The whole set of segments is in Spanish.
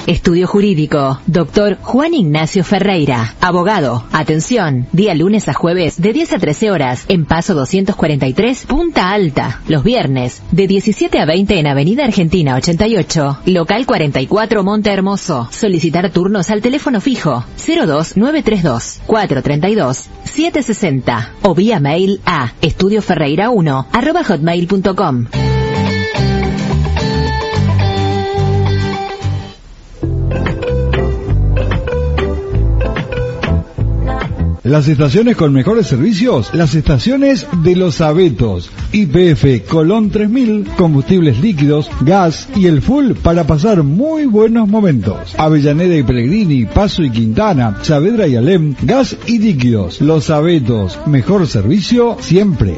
Estudio Jurídico, Dr. Juan Ignacio Ferreira, abogado. Atención, día lunes a jueves de 10 a 13 horas en Paso 243, Punta Alta. Los viernes de 17 a 20 en Avenida Argentina 88, local 44 Monte Hermoso. Solicitar turnos al teléfono fijo 02932 432 760 o vía mail a estudioferreira1@hotmail.com. Las estaciones con mejores servicios, las estaciones de Los Abetos. YPF Colón 3000, combustibles líquidos, gas y el full para pasar muy buenos momentos. Avellaneda y Pellegrini, Paso y Quintana, Saavedra y Alem, gas y líquidos. Los Abetos, mejor servicio siempre.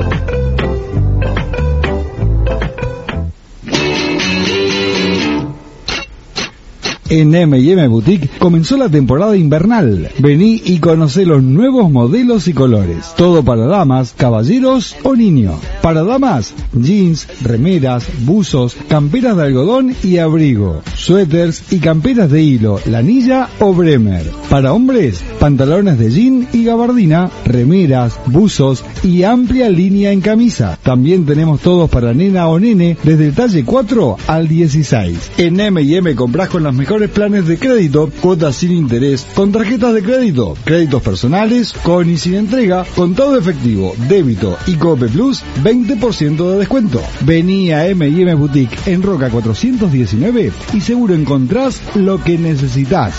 En M&M Boutique comenzó la temporada invernal. Vení y conocé los nuevos modelos y colores. Todo para damas, caballeros o niños. Para damas, jeans, remeras, buzos, camperas de algodón y abrigo, suéteres y camperas de hilo, lanilla o bremer. Para hombres, pantalones de jean y gabardina, remeras, buzos y amplia línea en camisa. También tenemos todos para nena o nene desde el talle 4 al 16. En M&M comprás con las mejores planes de crédito, cuotas sin interés, con tarjetas de crédito, créditos personales, con y sin entrega, con todo efectivo, débito y Cope Plus, 20% de descuento. Vení a M&M Boutique en Roca 419 y seguro encontrás lo que necesitas.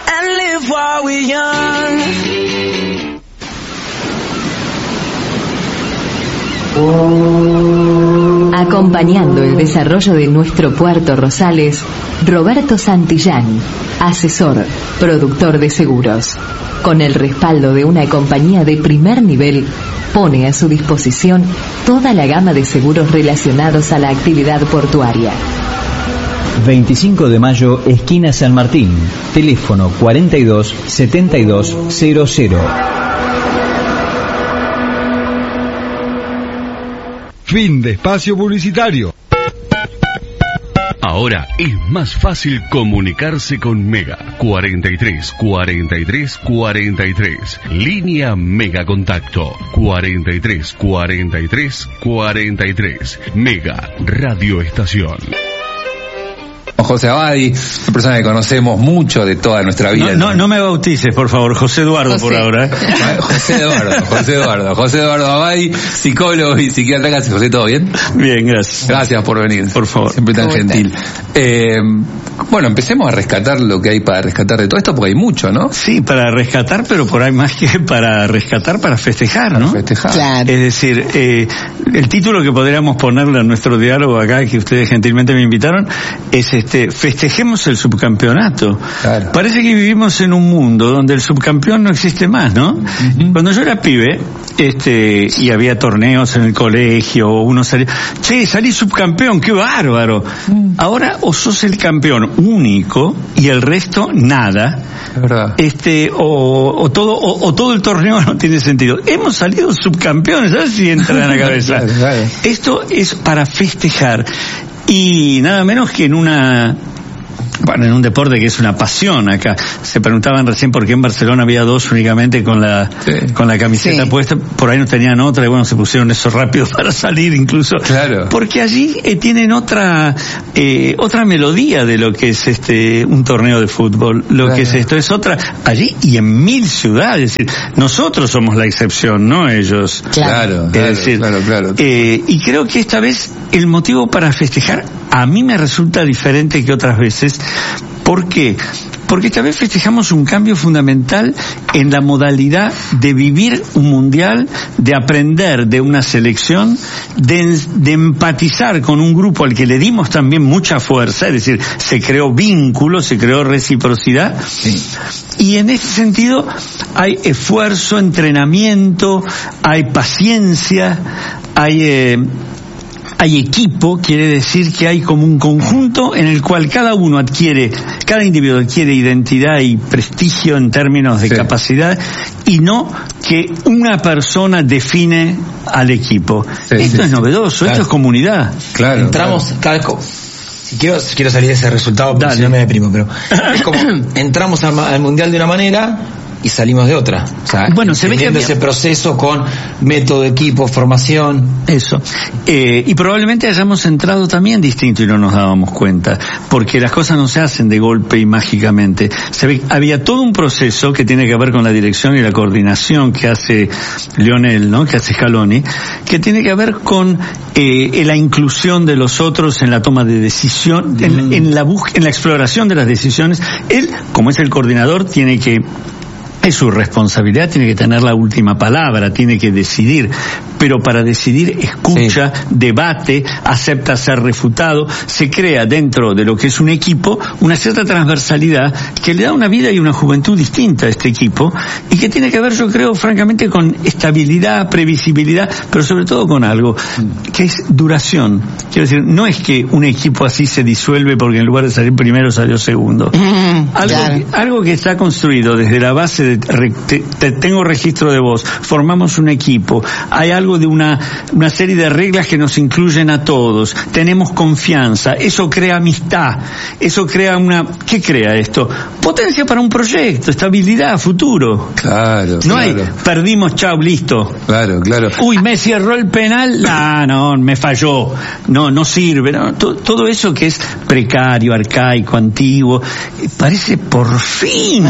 Acompañando el desarrollo de nuestro Puerto Rosales, Roberto Santillán, asesor, productor de seguros. Con el respaldo de una compañía de primer nivel, pone a su disposición toda la gama de seguros relacionados a la actividad portuaria. 25 de mayo, esquina San Martín. Teléfono 42 72 00. Fin de espacio publicitario. Ahora es más fácil comunicarse con Mega. 43 43 43. Línea Mega Contacto. 43 43 43. Mega Radio Estación. José Abadi, una persona que conocemos mucho de toda nuestra vida. No me bautices, por favor, José Eduardo, por ahora. José Eduardo Abadi, psicólogo y psiquiatra. Gracias, José, ¿todo bien? Bien, gracias. Gracias por venir. Por favor. Siempre tan gentil. Bueno, empecemos a rescatar lo que hay para rescatar de todo esto, porque hay mucho, ¿no? Sí, para rescatar, pero por ahí más que para rescatar, para festejar, ¿no? Para festejar. Claro. Es decir, el título que podríamos ponerle a nuestro diálogo acá, que ustedes gentilmente me invitaron, es festejemos el subcampeonato. Claro. Parece que vivimos en un mundo donde el subcampeón no existe más, ¿no? Uh-huh. Cuando yo era pibe, y había torneos en el colegio, uno salía, salí subcampeón, qué bárbaro. Ahora o sos el campeón único y el resto nada. Es verdad. O todo el torneo no tiene sentido. Hemos salido subcampeones, ¿sabes si entra en la cabeza? Claro. Esto es para festejar. Y nada menos que en un deporte que es una pasión acá. Se preguntaban recién por qué en Barcelona había dos únicamente con la camiseta puesta, por ahí no tenían otra, y bueno, se pusieron eso rápido para salir incluso. Claro. Porque allí tienen otra melodía de lo que es un torneo de fútbol. Que es esto es otra, allí y en 1000 ciudades. Es decir, nosotros somos la excepción, no ellos. Claro. Y creo que esta vez el motivo para festejar a mí me resulta diferente que otras veces. ¿Por qué? Porque esta vez festejamos un cambio fundamental en la modalidad de vivir un mundial, de aprender de una selección, de empatizar con un grupo al que le dimos también mucha fuerza, es decir, se creó vínculo, se creó reciprocidad. Sí. Y en ese sentido hay esfuerzo, entrenamiento, hay paciencia, hay equipo, quiere decir que hay como un conjunto en el cual cada individuo adquiere identidad y prestigio en términos de capacidad, y no que una persona define al equipo. Esto es novedoso, esto es comunidad. Claro. Entramos, Si quiero salir de ese resultado, porque si no me deprimo, pero es como entramos al Mundial de una manera y salimos de otra. O sea, bueno, se ve que ese proceso con método, equipo, formación. Eso. Y probablemente hayamos entrado también distinto y no nos dábamos cuenta, porque las cosas no se hacen de golpe y mágicamente. Se ve, había todo un proceso que tiene que ver con la dirección y la coordinación que hace Lionel, ¿no? Que hace Scaloni, que tiene que ver con la inclusión de los otros en la toma de decisión, en la exploración de las decisiones. Él, como es el coordinador, tiene que, es su responsabilidad, tiene que tener la última palabra, tiene que decidir, pero para decidir escucha, debate, acepta ser refutado, se crea dentro de lo que es un equipo una cierta transversalidad que le da una vida y una juventud distinta a este equipo y que tiene que ver, yo creo, francamente, con estabilidad, previsibilidad, pero sobre todo con algo que es duración. Quiero decir, no es que un equipo así se disuelve porque en lugar de salir primero salió segundo. Algo que está construido desde la base de tengo registro de vos, formamos un equipo, hay algo de una serie de reglas que nos incluyen a todos, tenemos confianza, eso crea amistad, eso crea ¿qué crea esto? Potencia para un proyecto, estabilidad, futuro. Claro. No hay, perdimos, chau, listo. Claro. Uy, Messi erró el penal, no, me falló, no sirve, no, todo eso que es precario, arcaico, antiguo, parece por fin,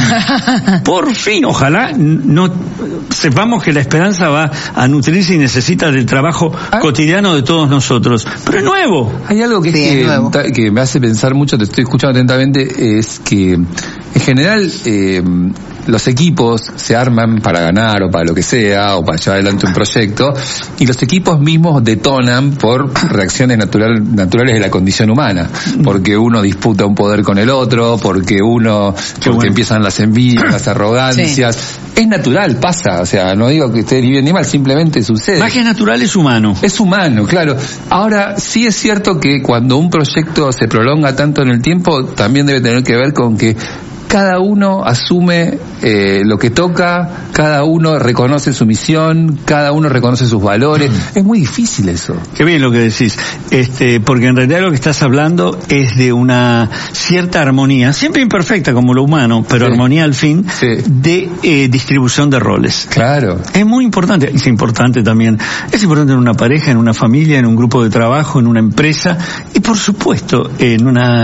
ojalá no sepamos que la esperanza va a nutrirse y necesita del trabajo cotidiano de todos nosotros, pero es nuevo. Hay algo que me hace pensar mucho, te estoy escuchando atentamente, es que en general los equipos se arman para ganar o para lo que sea, o para llevar adelante un proyecto, y los equipos mismos detonan por reacciones naturales de la condición humana, porque uno disputa un poder con el otro, porque empiezan las envidias, las arrogancias. Sí. Es natural, pasa, o sea, no digo que esté ni bien ni mal, simplemente sucede. Más que natural, es humano. Es humano, claro. Ahora, sí es cierto que cuando un proyecto se prolonga tanto en el tiempo, también debe tener que ver con que cada uno asume lo que toca, cada uno reconoce su misión, cada uno reconoce sus valores. Es muy difícil eso. Qué bien lo que decís, porque en realidad lo que estás hablando es de una cierta armonía, siempre imperfecta como lo humano, pero armonía al fin, de distribución de roles. Claro. Es muy importante, es importante también, es importante en una pareja, en una familia, en un grupo de trabajo, en una empresa y por supuesto en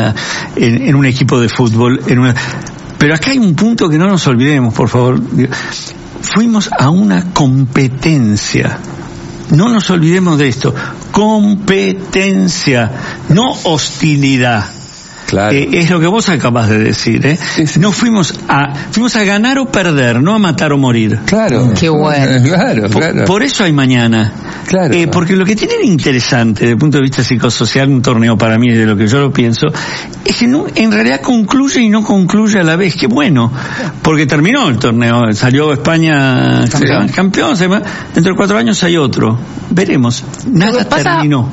un equipo de fútbol, Pero acá hay un punto que no nos olvidemos, por favor. Fuimos a una competencia. No nos olvidemos de esto. Competencia, no hostilidad. Claro. Es lo que vos acabas de decir, Sí. No fuimos a ganar o perder, no a matar o morir. Claro. Qué bueno. Claro. Por eso hay mañana. Claro. Porque lo que tiene de interesante desde el punto de vista psicosocial un torneo, para mí, de lo que yo lo pienso, es que en realidad concluye y no concluye a la vez. Qué bueno, porque terminó el torneo, salió España campeón, dentro de 4 años hay otro. Veremos. Nada terminó.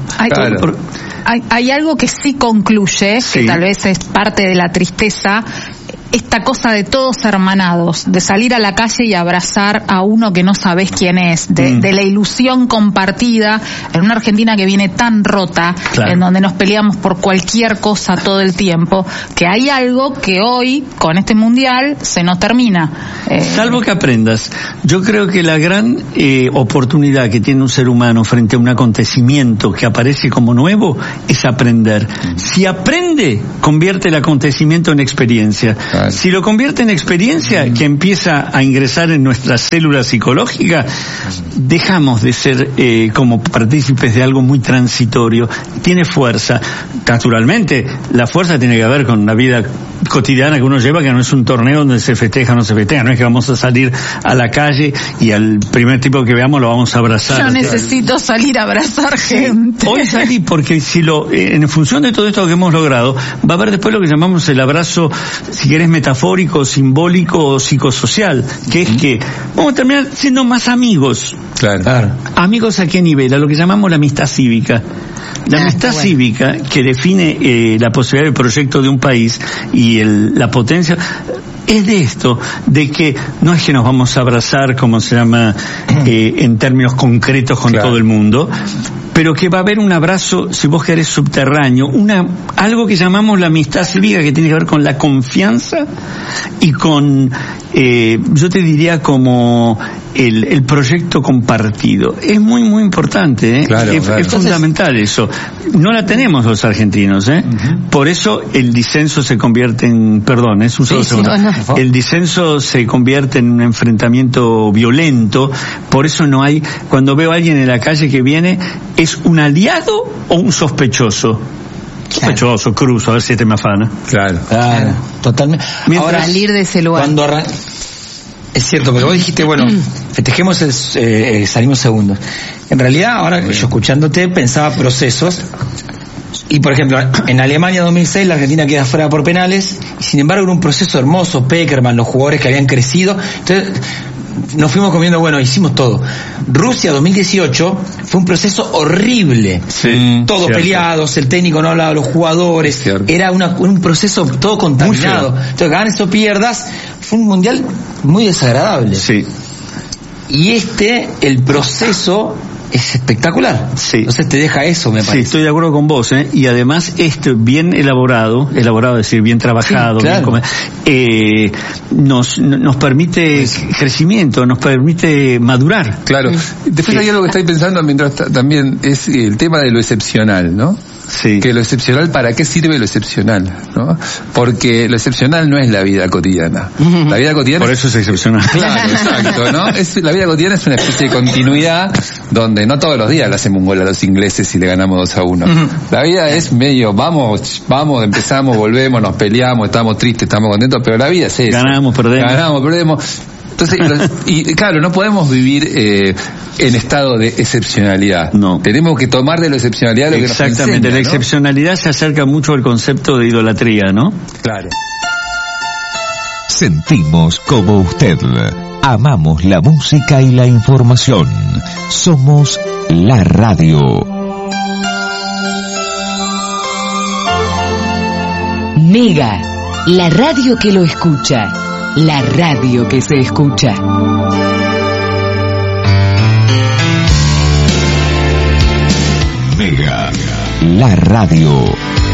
Hay algo que sí concluye, que tal vez es parte de la tristeza, esta cosa de todos hermanados, de salir a la calle y abrazar a uno que no sabes quién es, de la ilusión compartida en una Argentina que viene tan rota, en donde nos peleamos por cualquier cosa todo el tiempo, que hay algo que hoy, con este mundial, se nos termina. Salvo que aprendas. Yo creo que la gran oportunidad que tiene un ser humano frente a un acontecimiento que aparece como nuevo es aprender. Si aprende, convierte el acontecimiento en experiencia. Si lo convierte en experiencia que empieza a ingresar en nuestra célula psicológica, dejamos de ser como partícipes de algo muy transitorio. Tiene fuerza. Naturalmente, la fuerza tiene que ver con la vida cotidiana que uno lleva, que no es un torneo donde se festeja o no se festeja. No es que vamos a salir a la calle y al primer tipo que veamos lo vamos a abrazar. Yo necesito salir a abrazar gente. Hoy salí porque en función de todo esto que hemos logrado, va a haber después lo que llamamos el abrazo, si querés, metafórico, simbólico o psicosocial, que es que vamos a terminar siendo más amigos. Claro. ¿Amigos a qué nivel? A lo que llamamos la amistad cívica. La amistad cívica, que define la posibilidad del proyecto de un país y la potencia, es de esto, de que no es que nos vamos a abrazar, como se llama, en términos concretos con todo el mundo, pero que va a haber un abrazo, si vos querés, subterráneo, algo que llamamos la amistad cívica, que tiene que ver con la confianza y con, yo te diría, como el proyecto compartido. Es muy, muy importante, Claro, es fundamental eso. No la tenemos los argentinos, Por eso el disenso se convierte en, perdón, es un solo segundo. El disenso se convierte en un enfrentamiento violento. Por eso no hay, cuando veo a alguien en la calle que viene, ¿es un aliado o un sospechoso? Sospechoso, cruzo, a ver si este me afana. Claro. Totalmente. Ahora, salir de ese lugar. Es cierto, porque vos dijiste, bueno, festejemos salimos segundos. En realidad, ahora yo escuchándote pensaba procesos. Y por ejemplo, en Alemania 2006 la Argentina queda fuera por penales, y sin embargo era un proceso hermoso, Peckerman, los jugadores que habían crecido. Entonces nos fuimos comiendo, bueno, hicimos todo. Rusia 2018 fue un proceso horrible, todos peleados, el técnico no hablaba de los jugadores, era un proceso todo contaminado. Entonces ganes o pierdas, fue un mundial muy desagradable. Y el proceso es espectacular. Entonces te deja eso, me parece. Sí, estoy de acuerdo con vos, y además bien elaborado, es decir, bien trabajado, nos permite crecimiento, nos permite madurar. Claro. Después hay algo que estoy pensando mientras también, es el tema de lo excepcional, ¿no? Que lo excepcional, ¿para qué sirve lo excepcional? ¿No? Porque lo excepcional no es la vida cotidiana. La vida cotidiana por eso es excepcional. Claro, exacto, ¿no? La vida cotidiana es una especie de continuidad donde no todos los días le hacemos un gol a los ingleses y le ganamos 2-1. La vida es medio, vamos, empezamos, volvemos, nos peleamos, estamos tristes, estamos contentos, pero la vida es eso. Ganamos, perdemos. Entonces, y claro, no podemos vivir en estado de excepcionalidad. No. Tenemos que tomar de la excepcionalidad lo que nos enseña. Exactamente, la excepcionalidad se acerca mucho al concepto de idolatría, ¿no? Claro. Sentimos como usted. Amamos la música y la información. Somos la radio. Mega, la radio que lo escucha. La radio que se escucha. Mega, la radio.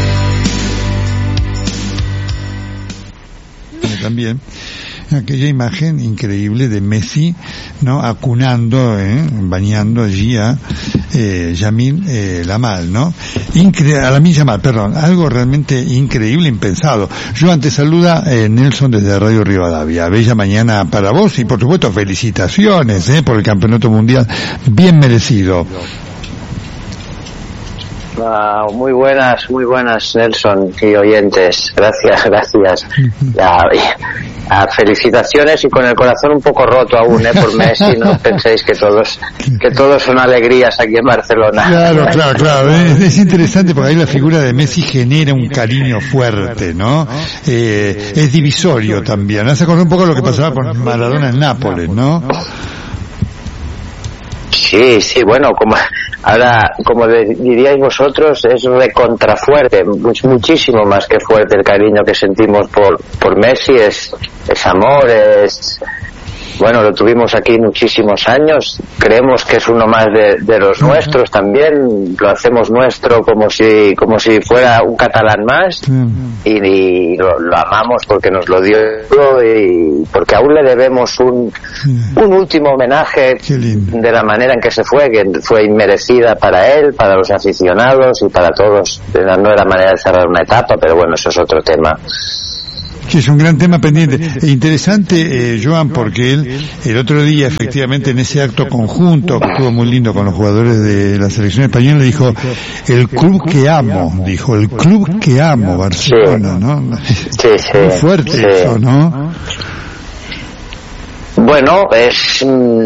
También aquella imagen increíble de Messi, ¿no? Acunando, bañando allí a Lamine Yamal, ¿no? A Lamine Yamal, perdón, algo realmente increíble, impensado. Yo antes saluda Nelson desde Radio Rivadavia. Bella mañana para vos y por supuesto felicitaciones por el campeonato mundial, bien merecido. Muy buenas Nelson y oyentes, gracias. Felicitaciones y con el corazón un poco roto aún por Messi, no penséis que todos son alegrías aquí en Barcelona. Claro, es interesante porque ahí la figura de Messi genera un cariño fuerte, ¿no? Es divisorio también, hace con un poco lo que pasaba con Maradona en Nápoles, ¿no? Sí, bueno, como diríais vosotros, es recontrafuerte, muchísimo más que fuerte el cariño que sentimos por Messi, es amor, bueno, lo tuvimos aquí muchísimos años, creemos que es uno más de los nuestros también, lo hacemos nuestro como si fuera un catalán más, y lo amamos porque nos lo dio y porque aún le debemos un último homenaje de la manera en que se fue, que fue inmerecida para él, para los aficionados y para todos. No era manera de cerrar una etapa, pero bueno, eso es otro tema. Que es un gran tema pendiente. Interesante, Joan, porque él el otro día, efectivamente, en ese acto conjunto, que estuvo muy lindo con los jugadores de la selección española, dijo, el club que amo, Barcelona, ¿no? Sí. Muy fuerte eso, ¿no? Bueno, es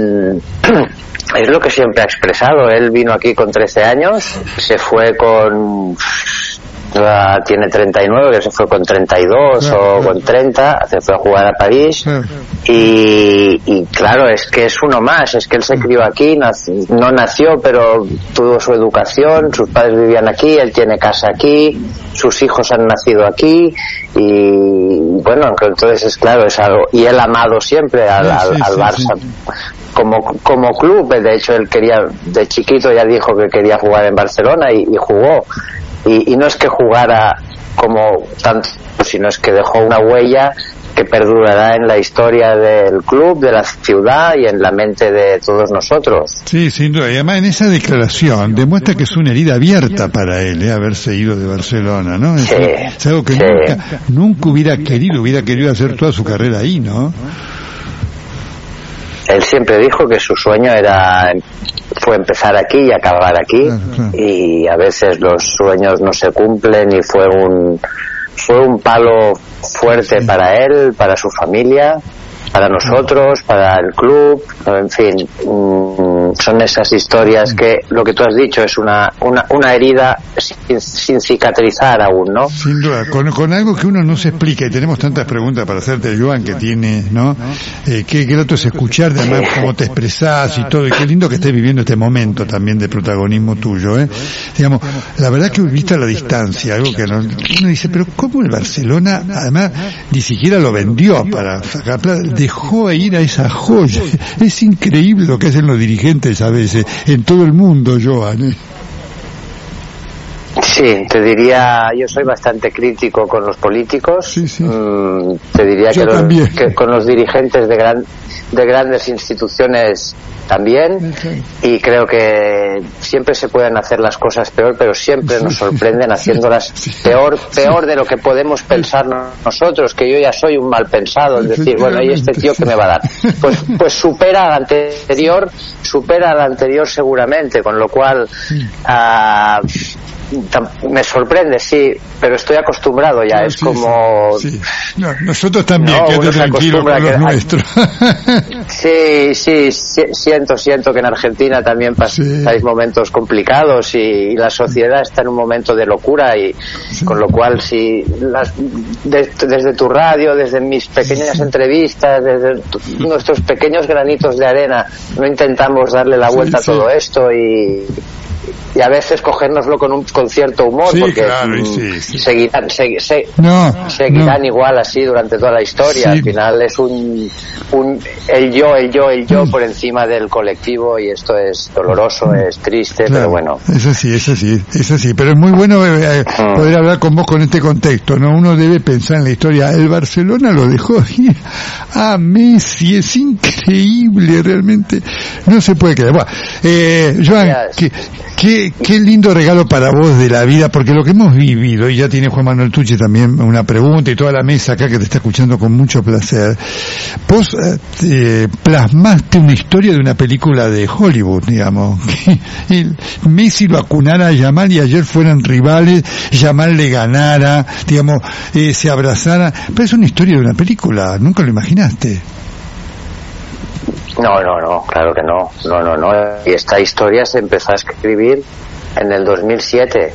lo que siempre ha expresado. Él vino aquí con 13 años, se fue con... tiene 39, que se fue con 32 o con 30, se fue a jugar a París y claro, es que es uno más, es que él se crió aquí, no nació, pero tuvo su educación, sus padres vivían aquí, él tiene casa aquí, sus hijos han nacido aquí y bueno, entonces es claro, es algo, y él ha amado siempre al Barça como club. De hecho, él quería, de chiquito ya dijo que quería jugar en Barcelona y jugó. Y no es que jugara como tanto, sino es que dejó una huella que perdurará en la historia del club, de la ciudad y en la mente de todos nosotros. Sí, sin duda. Y además en esa declaración demuestra que es una herida abierta para él, haberse ido de Barcelona, ¿no? Es algo que nunca hubiera querido hacer toda su carrera ahí, ¿no? Él siempre dijo que su sueño fue empezar aquí y acabar aquí, y a veces los sueños no se cumplen, y fue un palo fuerte para él, para su familia, para nosotros, para el club, en fin, son esas historias que lo que tú has dicho es una herida sin cicatrizar aún, ¿no? Sin duda, con algo que uno no se explica, y tenemos tantas preguntas para hacerte, Joan, que tiene, ¿no? Qué grato es escuchar, además, cómo te expresás y todo, y qué lindo que estés viviendo este momento también de protagonismo tuyo, Digamos, la verdad que viste a la distancia, algo que uno dice, pero ¿cómo el Barcelona, además, ni siquiera lo vendió para sacar plata? Dejó ir a esa joya. Es increíble lo que hacen los dirigentes a veces en todo el mundo, Joan. Sí, te diría, yo soy bastante crítico con los políticos. Te diría que con los dirigentes de grandes instituciones también, y creo que siempre se pueden hacer las cosas peor, pero siempre nos sorprenden haciéndolas peor de lo que podemos pensar nosotros, que yo ya soy un mal pensado, es decir, bueno, ¿y este tío qué me va a dar? Pues supera al anterior seguramente, con lo cual me sorprende, sí, pero estoy acostumbrado ya, es como... Sí. No, nosotros también, quédate tranquilo con los nuestros. Sí, siento que en Argentina también pasáis momentos complicados, y la sociedad está en un momento de locura, y con lo cual desde tu radio, desde mis pequeñas entrevistas, desde nuestros pequeños granitos de arena, no intentamos darle la vuelta a todo esto, y a veces cogérnoslo con cierto humor, porque seguirán igual así durante toda la historia. Al final es el yo por encima del colectivo, y esto es doloroso, es triste, pero bueno. Es así, pero es muy bueno poder hablar con vos con este contexto, ¿no? Uno debe pensar en la historia. El Barcelona lo dejó ir a Messi, es increíble, realmente no se puede creer. Bueno, Joan, qué lindo regalo para vos de la vida, porque lo que hemos vivido, y ya tiene Juan Manuel Tucci también una pregunta, y toda la mesa acá que te está escuchando con mucho placer, vos plasmaste una historia de una película de Hollywood, digamos, que Messi lo acunara a Yamal y ayer fueran rivales, Yamal le ganara, digamos, se abrazara, pero es una historia de una película, nunca lo imaginaste. No, claro que no. Y esta historia se empezó a escribir en el 2007.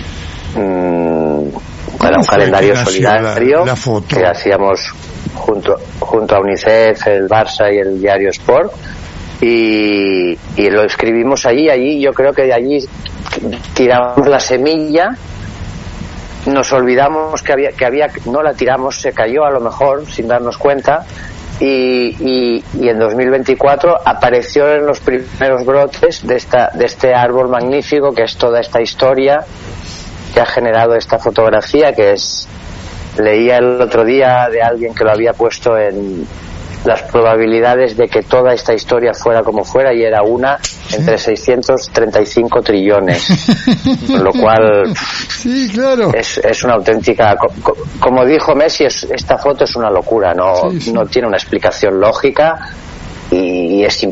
Para un calendario solidario que hacíamos junto a UNICEF, el Barça y el diario Sport, y lo escribimos allí. Yo creo que de allí tiramos la semilla, nos olvidamos que había, no la tiramos, se cayó a lo mejor sin darnos cuenta. Y en 2024 apareció en los primeros brotes de este árbol magnífico, que es toda esta historia que ha generado esta fotografía, leía el otro día de alguien que lo había puesto en las probabilidades de que toda esta historia fuera como fuera, y era una entre 635 trillones, con lo cual es una auténtica, como dijo Messi, esta foto es una locura, no tiene una explicación lógica, y es